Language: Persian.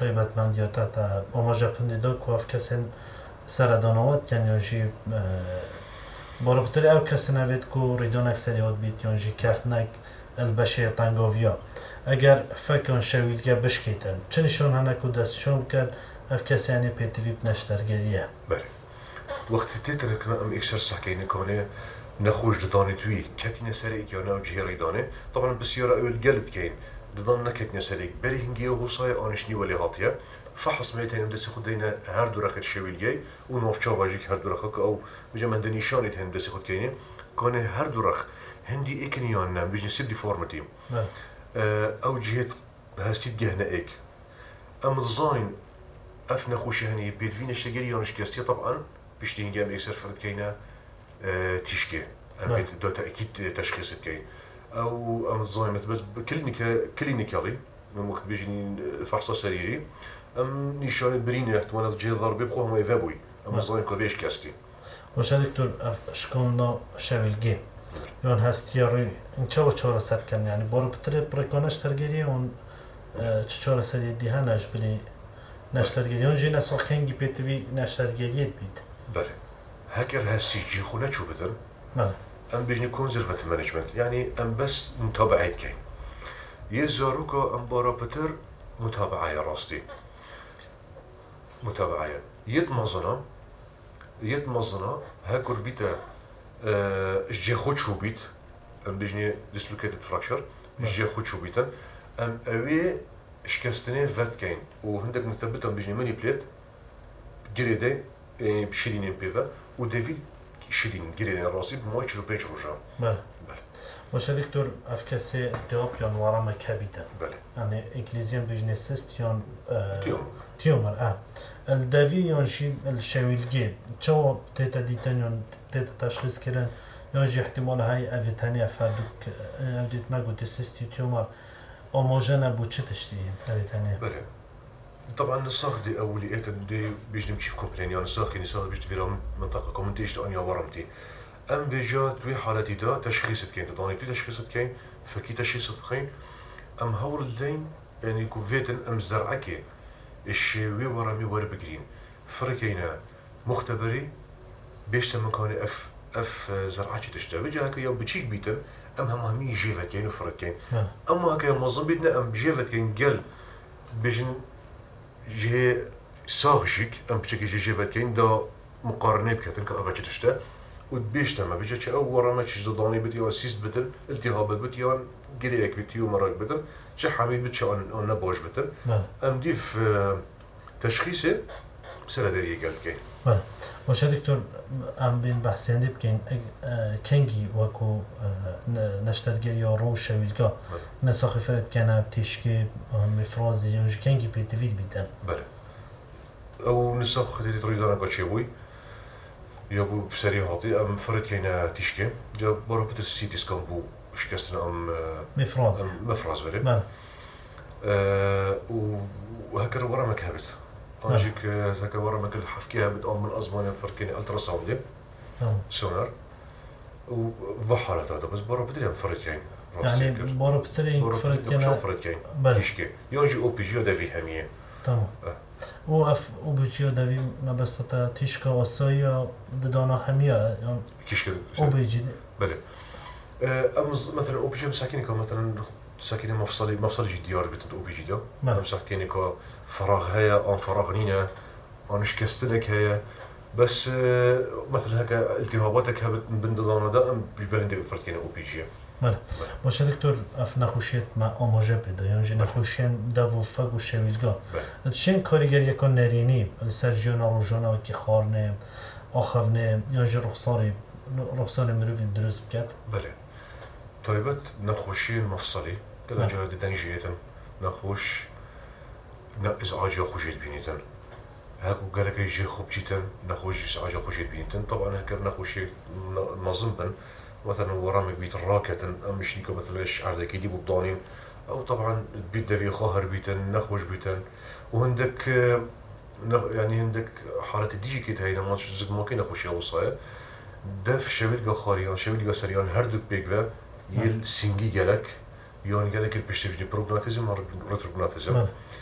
تایبەتمەندیەتە تا ئاماژەپندیدا و ئەف کەسێن سەردانەوەت کەن یانژی بۆرەبتر ئەو کەسە نەوێت و ڕیدۆنێک سەریەوەت بیت یانژی کەفتنێک ئەلبەشەیە تەنگۆڤیا ئەگەر فەکەن شەویلگە بشکیتن چ نیشان هەنێک و دەستشۆن بکات ئەف کەسیانی پێتیوی بنەشتەرگەریە بەێ وەختی تێترەکەن ئەم ئێکسەر سەکەینە کۆنێ نەخۆش دەدانێتوی کەتینە سەرێک یا ناو جێڕیدانێ طبعا بسیارە ئەوێت گەلت کەین ددان نەکەتنە سەرێک بەری هنگیە هوسای ئانیشتنی وەلی هاتیە فحص ميتين بدس خد دينا هر دورخ الشويلجي ونوفشوا واجيك هر دورخ أو بجمع عندنا نشانة هن بدس خد كيني كان هر دورخ هندي إكنيان نام بيجي سيد ديفورمتي أو جهة هسيد جهنا إك أم الظاين أفنا خوش هني بيت فينا شجري يانش كاستي طبعا بيشتين جام يكسر فرد كينا تشكي أم بيت دو تأكيد تشخيص كين أو أم الظاين بس كلينيكالي من وقت بيجي فحص سريري أم نشان برينة احتمالات جهة ضربة بقوة ما يذابوي أم الظاهر كذيش كاستي. وش دكتور شكلنا شاويلجي يون هستياري إن شاء الله سات كان يعني بارو بتري بريكونش ترجيري ون شاء الله سات يديها ناش بلي ناش ترجيري يون جينا سو كينجي بيتوي ناش ترجيري بيت. بله. هكر هالسيجي خونا شو بدن؟ بله. أم بيجني كونسيرفاتيف مانجمنت يعني أم بس متابعة كين. يزاروكا أم بارو بتر متابعة يا راستي. متابعة يتمظنا هاكر بيتا جي خوشو بيت ام بيجني dislocated fracture جي خوشو بيتا ام اوي شكستني فات كاين وهندك نثبتهم بيجني ماني بليت جريدين بشيرين بيفا وديفيد شيرين جريدين راسي بماي تشرو بيج رجع بله واش دكتور افكاسي التوبيون ورا ما كابيتا بله يعني انجليزيان بيجني سيستيون تيومر الدافي يونشي الشاويلجي شو تيتا ديتانيون تيتا تشخيص كيران يونجي احتمال هاي افيتانيا فردوك اوديت ما قلت سيستي تيومر اوموجينا بوتشتشتي افيتانيا بله طبعا الصاغ دي اوليات دي بيجي نمشي في كومبلين يعني الصاغ كي صار بيجي في منطقه كومنتيش اني ورمتي ام بيجات وي حالتي دا تشخيصت كاين تدانيتي تشخيصت كاين فكي تشخيصت كاين ام هور اللين يعني كوفيتن ام زرعكي الشيوي ورمي ور بجرين فرقينا مختبري بيشت مكان اف زرعتي تشتغل جاك يا بتشيك بيتن ام همي جيفت كاين وفرق كاين اما كان منظم بيتنا ام جيفت كاين قال بيجن جي ساغجيك ام بتشيك جيفت كاين دا مقارنه بكتن كابجت تشتا وبيشت ما بيجي او ورا ما تشي ضاني بتي او سيست بتن التهاب بتيان جريك بتيو مرق بتن شي حميد بتشي اون نبوش بتن ام ديف تشخيصه سردريه قالت كاين واش دكتور ام بين بحثين دي بكين كينجي وكو نشترجري رو شويلكا نساخ فرد كان تشكي مفرازي يونج كينجي بيتفيد بيتن بله او نساخ خديتي تريدانا كاتشيوي يابو بسريع هاتي ام فرد كاينه تشكي جا برو بتر سيتي سكان بو شكستنا ام مفراز بري بله وهكذا ورا ما كهبت أجيك هكذا ورا ما كل حفكيها بتقوم من أزمان فركيني ألترا ساوندي سونار وفحالة هذا بس برا بدري فرتين يعني برا بدري فرتين تشكي يونجي أو بي جي دافي همية تمام وأف أو بي جي دافي ما بس تشكا وصايا ددانا همية يعني كيشكا أو بي جي بله مثلا أو بي جي مساكيني مثلا ساكنين مفصلي جي ديار بتنت أو بي جي دا مساكيني كا فراغ هيا فراغ نينا شكستلك هيا بس مثلا هكا التهاباتك هبت بندضانه دا بجبال انت فرتكينا او بي جي بله باشه دكتور اف نخوشیت ما آماجه بده یعنی نخوشین دو فگ و شویلگا چین کارگر یکان نرینی سرجیان روزانه که خارنه آخونه یعنی رخصار مروی درست بکد بله طيبت نخوشين مفصلي كلا جهد دنجيتن نخوش ازعاج خوشيت بينيتن هاكو قالك يجي خوب جيتن نخوش ازعاج خوشيت بينيتن طبعا هكر نخوشي نظمتن مثلا ورامك بيت راكتن مش نيكو مثلا الشعر ذاك يجيبوا بضانين او طبعا البيت دافي خاهر بيتن نخوش بيتن وهندك يعني هندك حالة الديجي كيت هاي نماش زق ماكي نخوشي وصايا دف شويلقا خاريان شويلقا سريان هردوك بيقوا يل سنجي جالك يون جالك البشتبجني بروغناتيزم أو ريتروغناتيزم